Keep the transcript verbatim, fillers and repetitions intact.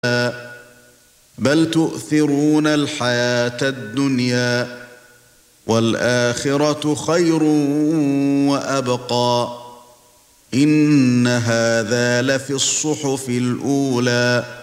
بل تؤثرون الحياة الدنيا والآخرة خير وأبقى إن هذا لفي الصحف الأولى